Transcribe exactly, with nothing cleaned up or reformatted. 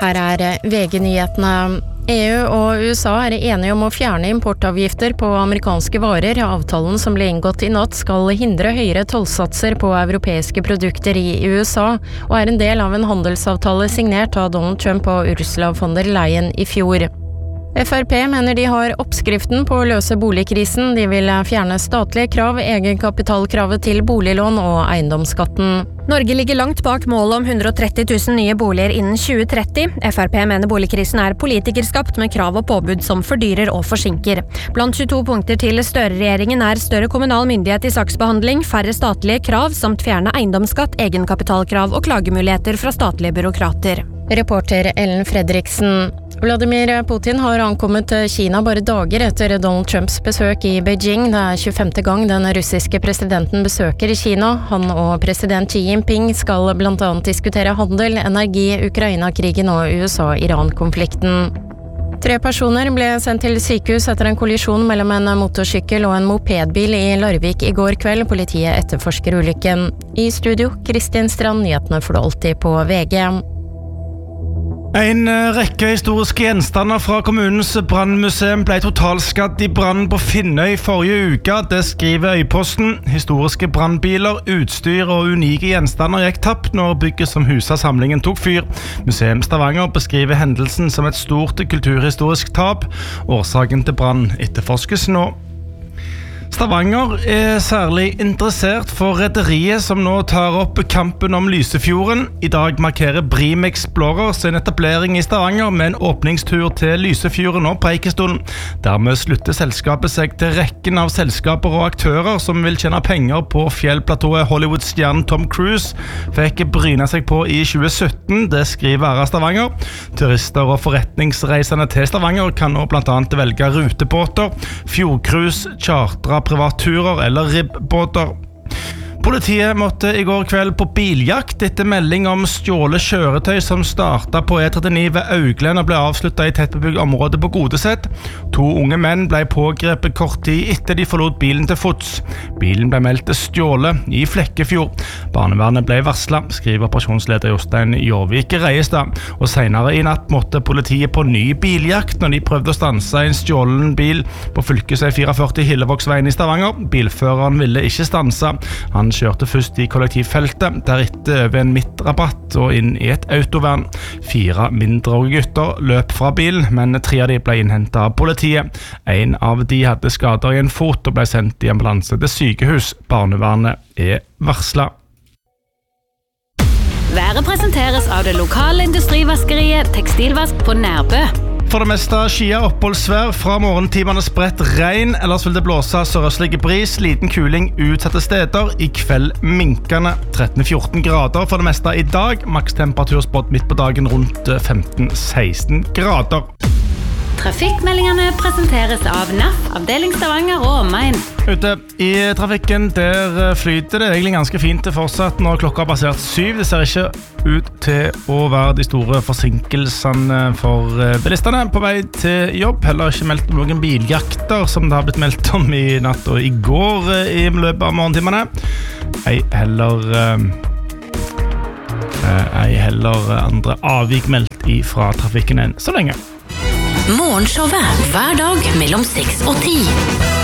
Her er V G-nyhetene. E U og U S A er enige om å fjerne importavgifter på amerikanske varer. Avtalen som ble inngått i natt skal hindre høyere tollsatser på europeiske produkter i U S A, og er en del av en handelsavtale signert av Donald Trump og Ursula von der Leyen i fjor. F R P mener de har oppskriften på å løse boligkrisen. De vil fjerne statlige krav, egenkapitalkravet til boliglån og eiendomsskatten. Norge ligger langt bak målet om hundre og tretti tusen nye boliger innen tjue tretti. F R P mener boligkrisen er politikerskapt med krav og påbud som fordyrer og forsinker. Blant tjueto punkter til Støre-regjeringen er større kommunal myndighet i saksbehandling, færre statlige krav samt fjerne eiendomsskatt, egenkapitalkrav og klagemuligheter fra statlige byråkrater. Reporter Ellen Fredriksen. Vladimir Putin har ankommet Kina bare dager etter Donald Trumps besøk i Beijing. Det er tjuefemte gang den russiske presidenten besøker Kina. Han og president Xi Jinping skal blant annet diskutere handel, energi, Ukraina-krigen og U S A-Iran-konflikten. Tre personer ble sendt til sykehus etter en kollisjon mellom en motorsykkel og en mopedbil i Larvik i går kveld. Politiet etterforsker ulykken. I studio, Kristin Strand, nyhetene får du alltid på V G. En rekke historiske gjenstander fra kommunens brannmuseum ble totalskadd i brannen på Finnøy forrige uke. Det skriver Øyposten. Historiske brannbiler, utstyr og unike gjenstander gikk tapt når bygget som huset samlingen tok fyr. Museum Stavanger beskriver hendelsen som et stort kulturhistorisk tap. Årsaken til brannen etterforskes nå. Stavanger er særlig interessert for rederiet som nå tar opp kampen om Lysefjorden. I dag markerer Brim Explorer sin etablering i Stavanger med en åpningstur til Lysefjorden og Preikestolen. Dermed slutter selskapet seg til rekken av selskaper og aktører som vil tjene penger på fjellplatået Hollywood-stjernen Tom Cruise fikk bryne seg på i tjue sytten, det skriver Æra Stavanger. Turister og forretningsreisende til Stavanger kan nå blant annet velge rutebåter, fjordcruise, chartra privatturer eller ribbåter. Politiet måtte i går kveld på biljakt etter melding om stjålet kjøretøy som startet på E trettini ved Auglen og ble avsluttet i tettbebygd område på Godset. To unge menn ble pågrepet kort tid etter de forlot bilen til fots. Bilen ble meldt stjålet i Flekkefjord. Barnevernet ble varslet, skriver operasjonsleder Jostein Jorvik Reiestad. Og senere i natt måtte politiet på ny biljakt når de prøvde å stanse en stjålen bil på fylkesvei førtifire Hillevågsveien i Stavanger. Bilføreren ville ikke stanse. Han kjørte først i kollektivfeltet, deretter over en midtrabatt og inn i et autovern. Fire mindreårige gutter løp fra bilen, men tre av de ble innhentet av politiet. En av de hadde skader i en fot og ble sendt i ambulanse til sykehus. Barnevernet er varslet. Været presenteres av det lokale industrivaskeriet Tekstilvask på Nærbø. For det meste skia oppholdsvær, fra morgentimene spredt regn, ellers vil det blåse sørøstlig bris, liten kuling utsatte steder, i kveld minkende tretten til fjorten grader for det meste i dag, makstemperatur spådd midt på dagen rundt femten til seksten grader. Trafikkmeldingene presenteres av N A F, avdeling Stavanger og omegn. Ute i trafikken, der flyter det egentlig ganske fint til fortsatt når klokka har passert syv. Det ser ikke ut til å være de store forsinkelsene for bilistene på vei til jobb. Heller ikke meldt om noen biljakter som det har blitt meldt om i natt og i går i løpet av morgentimene. Ei heller, ei heller andre avvik meldt fra trafikken enn så lenge. Morgenshowet hver dag mellom seks og ti.